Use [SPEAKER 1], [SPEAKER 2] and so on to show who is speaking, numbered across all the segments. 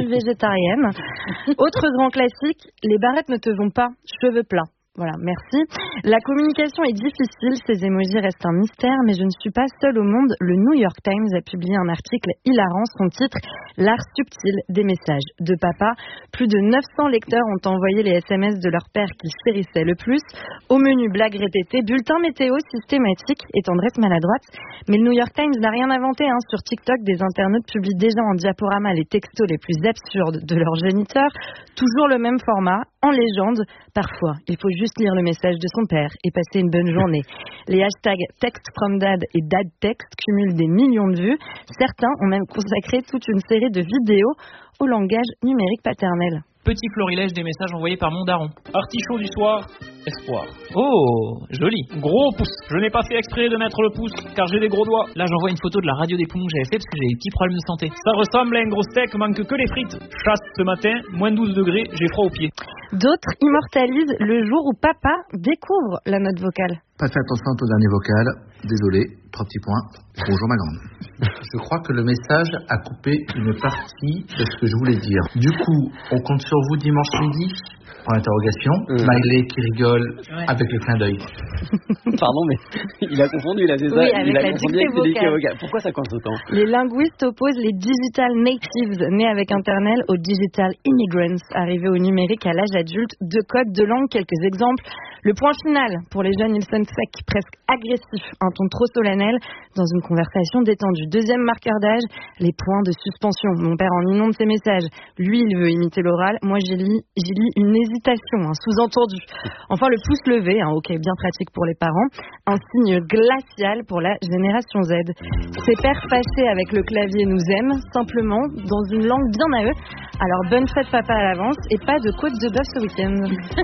[SPEAKER 1] suis végétarienne. Autre grand classique, les barrettes ne te vont pas, cheveux plats. Voilà, merci. La communication est difficile, ces emojis restent un mystère, mais je ne suis pas seule au monde. Le New York Times a publié un article hilarant, son titre « L'art subtil des messages de papa ». Plus de 900 lecteurs ont envoyé les SMS de leur père qu'ils chérissaient le plus. Au menu, blagues répétées, bulletin météo systématique et tendresse maladroite. Mais le New York Times n'a rien inventé. Sur TikTok, des internautes publient déjà en diaporama les textos les plus absurdes de leurs géniteurs. Toujours le même format, en légende. Parfois, il faut juste lire le message de son père et passer une bonne journée. Les hashtags text from dad et dad text cumulent des millions de vues. Certains ont même consacré toute une série de vidéos au langage numérique paternel.
[SPEAKER 2] Petit florilège des messages envoyés par mon daron. Artichaut du soir, espoir. Oh, joli. Gros pouce. Je n'ai pas fait exprès de mettre le pouce, car j'ai des gros doigts. Là, j'envoie une photo de la radio des poumons que j'avais fait parce que j'ai des petits problèmes de santé. Ça ressemble à un gros steak, manque que les frites. Chasse ce matin, moins 12 degrés, j'ai froid aux pieds.
[SPEAKER 1] D'autres immortalisent le jour où papa découvre la note vocale.
[SPEAKER 3] Pas fait attention au dernier vocal. Désolé, 3 petits points. Bonjour ma grande. Je crois que le message a coupé une partie de ce que je voulais dire. Du coup, on compte sur vous dimanche midi. Point d'interrogation. Smiley qui rigole avec le clin d'œil.
[SPEAKER 4] Pardon, mais il a confondu là, c'est ça?
[SPEAKER 1] Oui, avec
[SPEAKER 4] il a
[SPEAKER 1] la
[SPEAKER 4] confondu
[SPEAKER 1] dictée
[SPEAKER 4] avec les dictées
[SPEAKER 1] vocale.
[SPEAKER 4] vocales. Pourquoi ça compte autant?
[SPEAKER 1] Les linguistes opposent les digital natives nés avec Internet aux digital immigrants arrivés au numérique à l'âge adulte. 2 codes de langue, quelques exemples. Le point final, pour les jeunes, il sonne sec, presque agressif, un ton trop solennel dans une conversation détendue. Deuxième marqueur d'âge, les points de suspension. Mon père en inonde ses messages. Lui, il veut imiter l'oral. Moi, j'y lis une hésitation, un sous-entendu. Enfin, le pouce levé, ok, bien pratique pour les parents. Un signe glacial pour la génération Z. Ces pères fâchés avec le clavier nous aiment, simplement, dans une langue bien à eux. Alors, bonne fête papa à l'avance et pas de côte de bœuf ce week-end.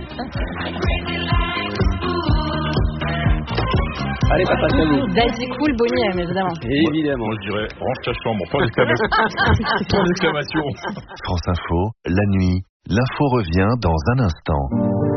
[SPEAKER 4] Allez, papa, salut.
[SPEAKER 1] Daddy cool, Bonnie, évidemment.
[SPEAKER 4] Évidemment.
[SPEAKER 5] Moi, je dirais, range ta chambre. Point d'exclamation.
[SPEAKER 6] France Info, la nuit, l'info revient dans un instant.